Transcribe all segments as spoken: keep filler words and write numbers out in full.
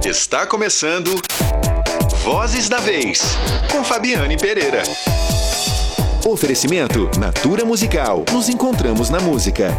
Está começando Vozes da Vez, com Fabiane Pereira. Oferecimento Natura Musical. Nos encontramos na música.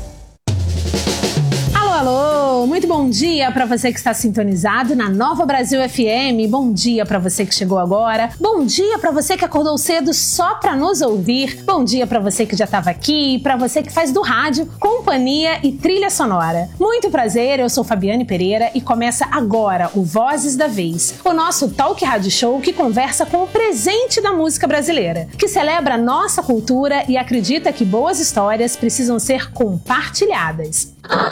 Alô, muito bom dia para você que está sintonizado na Nova Brasil F M. Bom dia para você que chegou agora. Bom dia para você que acordou cedo só para nos ouvir. Bom dia para você que já estava aqui, para você que faz do rádio companhia e trilha sonora. Muito prazer, eu sou Fabiane Pereira e começa agora o Vozes da Vez, o nosso talk rádio show que conversa com o presente da música brasileira, que celebra a nossa cultura e acredita que boas histórias precisam ser compartilhadas.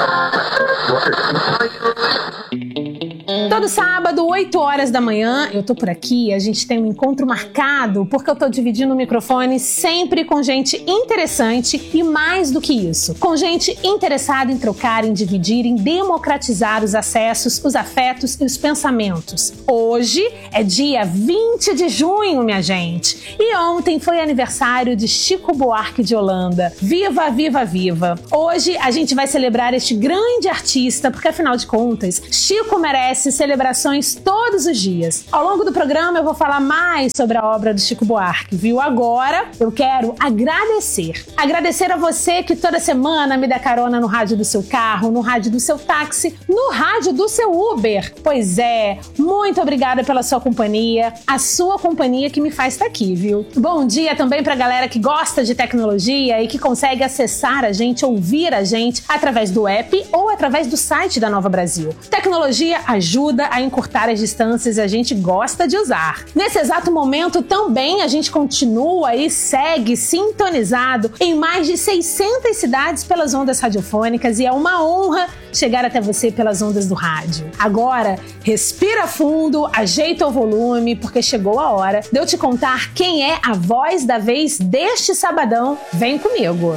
Todo sábado, oito horas da manhã, eu tô por aqui, a gente tem um encontro marcado porque eu tô dividindo o microfone sempre com gente interessante e mais do que isso, com gente interessada em trocar, em dividir, em democratizar os acessos, os afetos e os pensamentos. Hoje é dia vinte de junho, minha gente, e ontem foi aniversário de Chico Buarque de Holanda. Viva, viva, viva! Hoje a gente vai celebrar este grande artista, porque afinal de contas, Chico merece celebrações todos os dias. Ao longo do programa eu vou falar mais sobre a obra do Chico Buarque, viu? Agora eu quero agradecer. Agradecer a você que toda semana me dá carona no rádio do seu carro, no rádio do seu táxi, no rádio do seu Uber. Pois é, muito obrigada pela sua companhia, a sua companhia que me faz estar aqui, viu? Bom dia também pra galera que gosta de tecnologia e que consegue acessar a gente, ouvir a gente através do app ou através do site da Nova Brasil. Tecnologia ajuda a encurtar as distâncias e a gente gosta de usar. Nesse exato momento também a gente continua e segue sintonizado em mais de seiscentas cidades pelas ondas radiofônicas e é uma honra chegar até você pelas ondas do rádio. Agora, respira fundo, ajeita o volume, porque chegou a hora de eu te contar quem é a voz da vez deste sabadão. Vem comigo!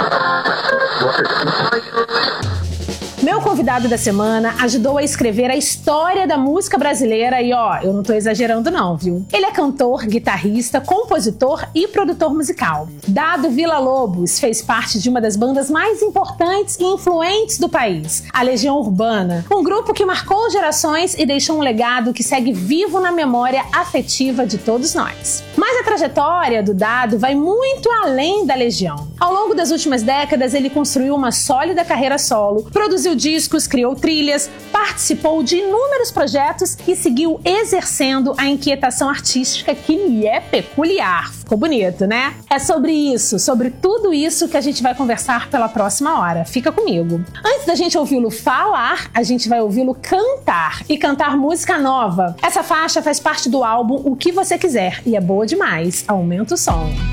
Meu convidado da semana ajudou a escrever a história da música brasileira e ó, eu não tô exagerando não, viu? Ele é cantor, guitarrista, compositor e produtor musical. Dado Villa-Lobos fez parte de uma das bandas mais importantes e influentes do país, a Legião Urbana, um grupo que marcou gerações e deixou um legado que segue vivo na memória afetiva de todos nós. Mas a trajetória do Dado vai muito além da Legião. Ao longo das últimas décadas, ele construiu uma sólida carreira solo, produziu discos, criou trilhas, participou de inúmeros projetos e seguiu exercendo a inquietação artística que lhe é peculiar. Ficou bonito, né? É sobre isso, sobre tudo isso que a gente vai conversar pela próxima hora. Fica comigo. Antes da gente ouvi-lo falar, a gente vai ouvi-lo cantar e cantar música nova. Essa faixa faz parte do álbum O Que Você Quiser e é boa demais. Aumenta o som.